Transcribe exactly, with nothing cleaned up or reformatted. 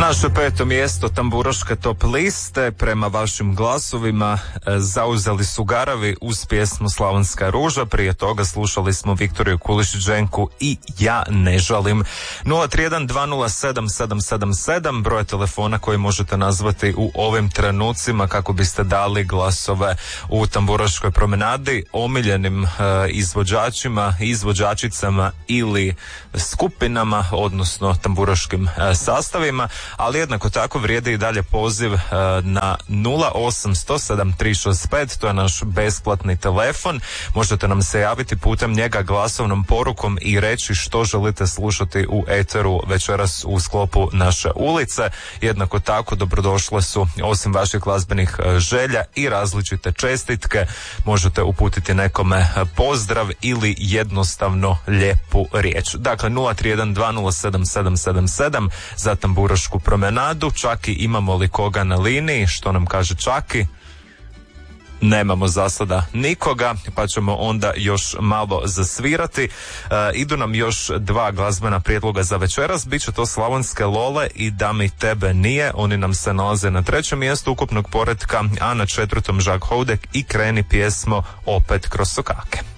Naše peto mjesto tamburaške top liste prema vašim glasovima zauzeli su Garavi uz pjesmu Slavonska ruža. Prije toga slušali smo Viktoriju Kulišić-Dženku i Ja ne žalim. nula tri jedan dva nula sedam sedam sedam sedam broj telefona koji možete nazvati u ovim trenucima kako biste dali glasove u tamburaškoj promenadi omiljenim e, izvođačima, izvođačicama ili skupinama, odnosno tamburaškim e, sastavima. Ali jednako tako vrijedi i dalje poziv e, na nula osam sto sedam tri šest pet, to je naš besplatni telefon. Možete nam se javiti putem njega glasovnom porukom i reći što želite slušati u eteru večeras u sklopu naše ulice. Jednako tako dobrodošle su, osim vaših glazbenih želja, i različite čestitke. Možete uputiti nekome pozdrav ili jednostavno lijepu riječ. Dakle, nula tri jedan dva nula sedam sedam sedam sedam za tamburašku promenadu. Čaki, imamo li koga na liniji? Što nam kaže Čaki? Nemamo za sada nikoga, pa ćemo onda još malo zasvirati. E, idu nam još dva glazbena prijedloga za večeras. Biće to Slavonske lole i Da mi tebe nije. Oni nam se nalaze na trećem mjestu ukupnog poretka, a na četvrtom Žak Houdek i Kreni pjesmo Opet kroz sokake.